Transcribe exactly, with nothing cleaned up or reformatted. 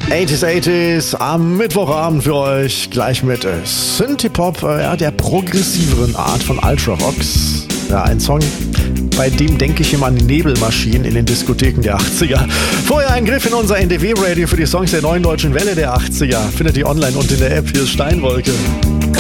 achtziger achtziger am Mittwochabend für euch. Gleich mit äh, Synthie-Pop, äh, ja, der progressiveren Art von Ultravox. Ja, ein Song, bei dem denke ich immer an die Nebelmaschinen in den Diskotheken der achtziger. Vorher ein Griff in unser N D W-Radio für die Songs der neuen deutschen Welle der achtziger. Findet ihr online und in der App. Hier ist Steinwolke.